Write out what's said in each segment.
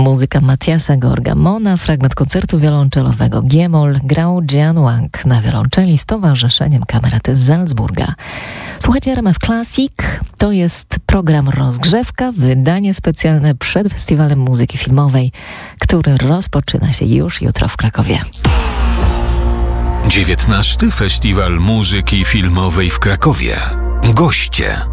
Muzyka Matthiasa Gorgamona, fragment koncertu wiolonczelowego G-moll, grał Jian Wang na wiolonczeli z Towarzyszeniem Kamerety z Salzburga. Słuchajcie RMF Classic, to jest program Rozgrzewka, wydanie specjalne przed Festiwalem Muzyki Filmowej, który rozpoczyna się już jutro w Krakowie. 19. Festiwal Muzyki Filmowej w Krakowie. Goście.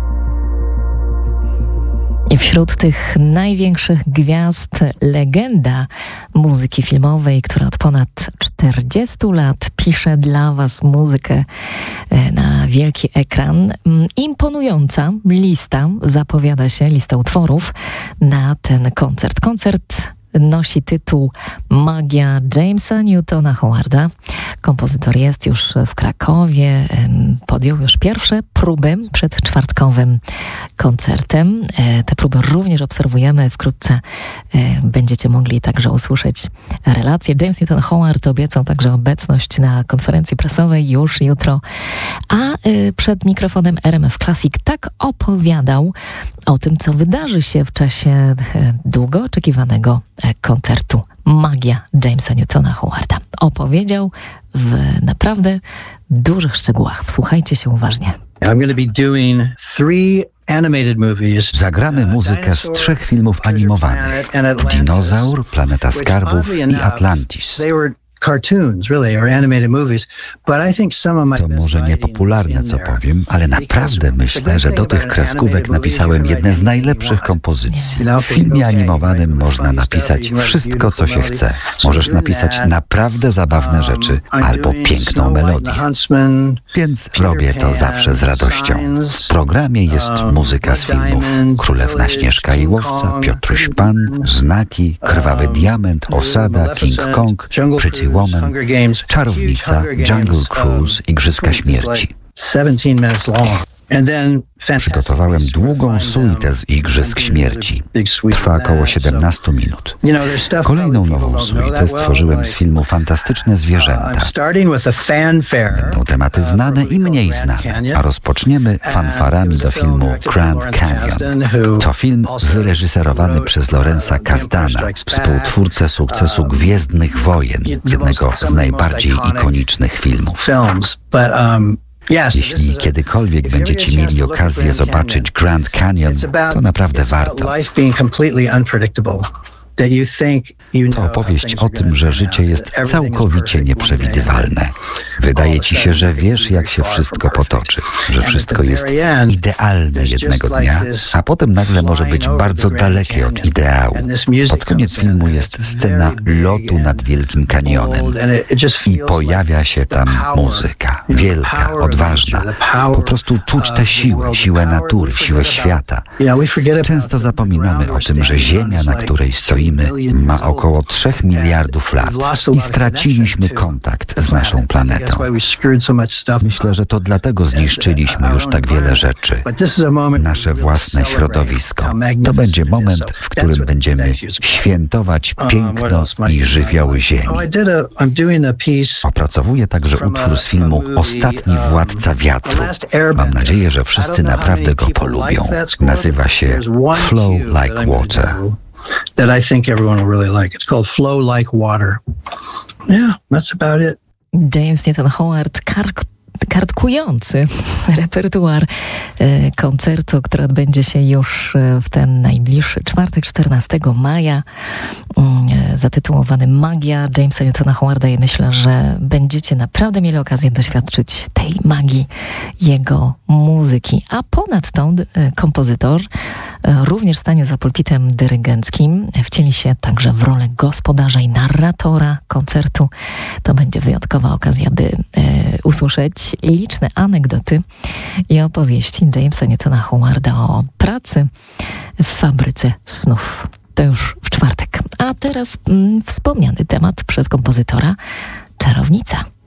I wśród tych największych gwiazd legenda muzyki filmowej, która od ponad 40 lat pisze dla Was muzykę na wielki ekran. Imponująca lista zapowiada się, lista utworów na ten koncert. Koncert nosi tytuł Magia Jamesa Newtona Howarda. Kompozytor jest już w Krakowie, podjął już pierwsze próby przed czwartkowym koncertem. Te próby również obserwujemy. Wkrótce będziecie mogli także usłyszeć relacje. James Newton Howard obiecał także obecność na konferencji prasowej już jutro. A przed mikrofonem RMF Classic tak opowiadał o tym, co wydarzy się w czasie długo oczekiwanego koncertu Magia Jamesa Newtona Howarda. Opowiedział w naprawdę dużych szczegółach. Wsłuchajcie się uważnie. Zagramy muzykę z 3 filmów animowanych: Dinozaur, Planeta Skarbów i Atlantis. To może niepopularne, co powiem, ale naprawdę myślę, że do tych kreskówek napisałem jedne z najlepszych kompozycji. W filmie animowanym można napisać wszystko, co się chce. Możesz napisać naprawdę zabawne rzeczy albo piękną melodię. Więc robię to zawsze z radością. W programie jest muzyka z filmów Królewna Śnieżka i Łowca, Piotruś Pan, Znaki, Krwawy Diament, Osada, King Kong, Pretty Woman, Czarownica, Jungle Cruise, Igrzyska Śmierci. Przygotowałem długą suitę z Igrzysk Śmierci. Trwa około 17 minut. Kolejną nową suitę stworzyłem z filmu Fantastyczne Zwierzęta. Będą tematy znane i mniej znane, a rozpoczniemy fanfarami do filmu Grand Canyon. To film wyreżyserowany przez Lorenza Kasdana, współtwórcę sukcesu Gwiezdnych Wojen, jednego z najbardziej ikonicznych filmów. Jeśli kiedykolwiek będziecie mieli okazję zobaczyć Grand Canyon, to naprawdę warto. To opowieść o tym, że życie jest całkowicie nieprzewidywalne. Wydaje ci się, że wiesz, jak się wszystko potoczy, że wszystko jest idealne jednego dnia, a potem nagle może być bardzo dalekie od ideału. Pod koniec filmu jest scena lotu nad Wielkim Kanionem i pojawia się tam muzyka. Wielka, odważna. Po prostu czuć tę siłę natury, siłę świata. Często zapominamy o tym, że Ziemia, na której stoimy, ma około 3 miliardów lat i straciliśmy kontakt z naszą planetą. Myślę, że to dlatego zniszczyliśmy już tak wiele rzeczy. Nasze własne środowisko. To będzie moment, w którym będziemy świętować piękno i żywioły Ziemi. Opracowuję także utwór z filmu Ostatni Władca Wiatru. Mam nadzieję, że wszyscy naprawdę go polubią. Nazywa się Flow Like Water. That I think everyone will really like. It's called Flow Like Water. Yeah, that's about it. James Newton Howard, kartkujący repertuar koncertu, który odbędzie się już w ten najbliższy czwartek, 14 maja, zatytułowany Magia Jamesa Newtona Howarda, i myślę, że będziecie naprawdę mieli okazję doświadczyć tej magii jego muzyki. A ponadto kompozytor również stanie za pulpitem dyrygenckim, wcieli się także w rolę gospodarza i narratora koncertu. To będzie wyjątkowa okazja, by usłyszeć liczne anegdoty i opowieści Jamesa Newtona Howarda o pracy w fabryce snów. To już w czwartek. A teraz wspomniany temat przez kompozytora, Czarownica.